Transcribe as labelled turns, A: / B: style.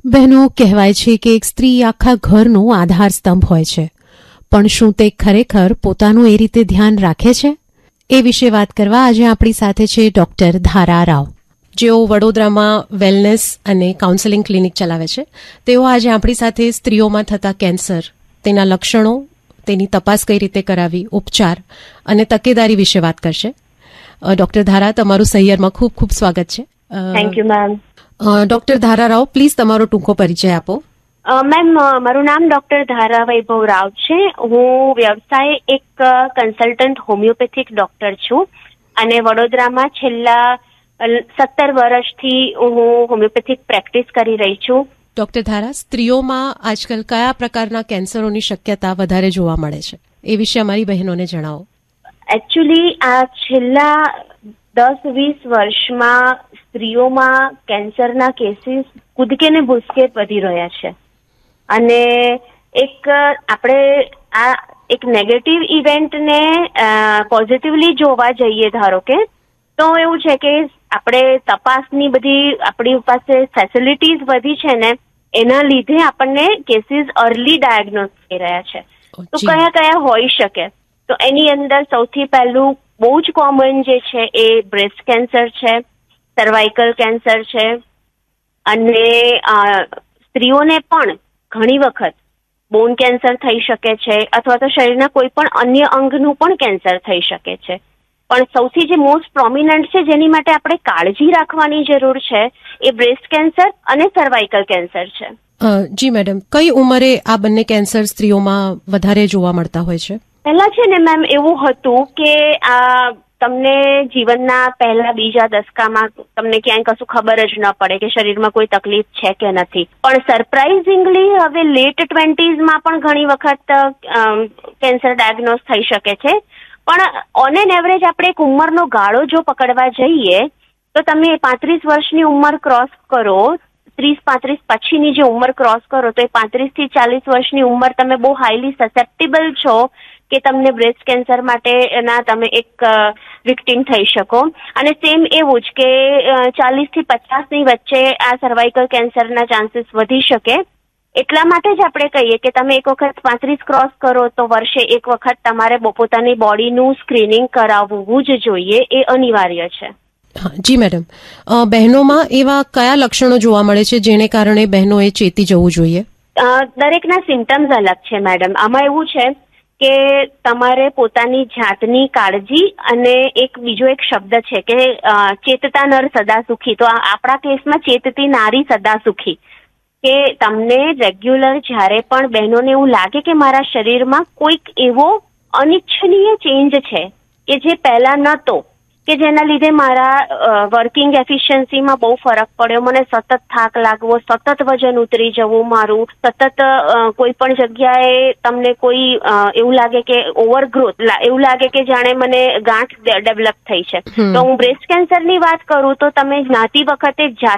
A: બહેનો, કહેવાય છે કે એક સ્ત્રી આખા ઘરનું આધાર સ્તંભ હોય છે, પણ શું તે ખરેખર પોતાનું એ રીતે ધ્યાન રાખે છે? એ વિશે વાત કરવા આજે આપણી સાથે છે ડોક્ટર ધારા રાવ, જેઓ વડોદરામાં વેલનેસ અને કાઉન્સેલિંગ ક્લિનિક ચલાવે છે. તેઓ આજે આપણી સાથે સ્ત્રીઓમાં થતા કેન્સર, તેના લક્ષણો, તેની તપાસ કઈ રીતે કરાવી, ઉપચાર અને તકેદારી વિશે વાત કરશે. ડોક્ટર ધારા, તમારું સહિયરમાં ખૂબ ખૂબ સ્વાગત છે.
B: Thank you ma'am.
A: ડોક્ટર ધારા રાવ, પ્લીઝ તમારો ટૂંકો પરિચય આપો.
B: મેમ, મારું નામ ડોક્ટર ધારા વૈભવ રાવ છે. હું વ્યવસાય એક કન્સલ્ટન્ટ હોમિયોપેથિક ડોક્ટર છું અને વડોદરામાં છેલ્લા 17 વર્ષથી હું હોમિયોપેથિક પ્રેક્ટિસ કરી રહી છું.
A: ડોક્ટર ધારા, સ્ત્રીઓમાં આજકાલ કયા પ્રકારના કેન્સરોની શક્યતા વધારે જોવા મળે છે, એ વિશે અમારી બહેનોને જણાવો.
B: એકચ્યુઅલી આ છેલ્લા 10-20 વર્ષમાં સ્ત્રીઓમાં કેન્સરના કેસીસ કૂદકે ને ભૂસકે વધી રહ્યા છે અને આપણે આ એક નેગેટિવ ઇવેન્ટને પોઝિટિવલી જોવા જઈએ, ધારો કે, તો એવું છે કે આપણે તપાસની બધી આપણી પાસે ફેસિલિટીઝ વધી છે ને, એના લીધે આપણને કેસીસ અર્લી ડાયગ્નોઝ થઈ રહ્યા છે. તો કયા કયા હોઈ શકે? તો એની અંદર સૌથી પહેલું બહુ જ કોમન જે છે એ બ્રેસ્ટ કેન્સર છે, સર્વાઇકલ કેન્સર છે અને સ્ત્રીઓને પણ ઘણી વખત બોન કેન્સર થઈ શકે છે અથવા તો શરીરના કોઈ પણ અન્ય અંગનું પણ કેન્સર થઈ શકે છે. પણ સૌથી જે મોસ્ટ પ્રોમિનન્ટ છે, જેની માટે આપણે કાળજી રાખવાની જરૂર છે, એ બ્રેસ્ટ કેન્સર અને સર્વાઇકલ કેન્સર છે.
A: જી મેડમ, કઈ ઉંમરે આ બંને કેન્સર સ્ત્રીઓમાં વધારે જોવા મળતા હોય છે?
B: પહેલા છે ને મેમ, એવું હતું કે તમને જીવનના પહેલા બીજા દશકામાં તમને ક્યાંય કશું ખબર જ ન પડે કે શરીરમાં કોઈ તકલીફ છે કે નથી. પણ સરપ્રાઇઝિંગલી હવે લેટ 20s પણ ઘણી વખત કેન્સર ડાયગ્નોઝ થઈ શકે છે. પણ ઓન એન એવરેજ આપણે એક ઉંમરનો ગાળો જો પકડવા જઈએ તો તમે 35 વર્ષની ઉંમર ક્રોસ કરો, 30-35 પછીની જે ઉંમર ક્રોસ કરો, તો એ 35 થી 40 વર્ષની ઉંમર તમે બહુ હાઈલી સસેપ્ટેબલ છો કે તમને બ્રેસ્ટ કેન્સર માટેના તમે એક વિક્ટિમ થઈ શકો. અને સેમ એવું જ કે 40 થી 50ની વચ્ચે આ સર્વાઇકલ કેન્સરના ચાન્સીસ વધી શકે. એટલા માટે જ આપણે કહીએ કે તમે એક વખત 35 ક્રોસ કરો તો વર્ષે એક વખત તમારે પોતાની બોડીનું સ્ક્રીનિંગ કરાવવું જ જોઈએ, એ અનિવાર્ય છે.
A: જી મેડમ, બહેનોમાં એવા કયા લક્ષણો જોવા મળે છે જેને કારણે બહેનોએ ચેતી જવું જોઈએ?
B: દરેકના સિમ્ટમ્સ અલગ છે મેડમ. આમાં એવું છે કે તમારે પોતાની જાતની કાળજી અને બીજો એક શબ્દ છે કે ચેતતા નર સદા સુખી. તો આપણા કેસમાં ચેતતી નારી સદા સુખી. કે તમને રેગ્યુલર જ્યારે પણ બહેનોને એવું લાગે કે મારા શરીરમાં કોઈક એવો અનિચ્છનીય ચેન્જ છે કે જે પહેલા નહોતો, કે જેના લીધે મારા વર્કિંગ એફિશિયન્સીમાં બહુ ફરક પડ્યો, મને સતત થાક લાગવો, સતત વજન ઉતરી જવું મારું, સતત કોઈ પણ જગ્યાએ તમને કોઈ એવું લાગે કે ઓવરગ્રોથ, એવું લાગે કે જાણે મને ગાંઠ ડેવલપ થઈ છે. તો હું બ્રેસ્ટ કેન્સરની વાત કરું તો તમે જ્ઞાતિ વખતે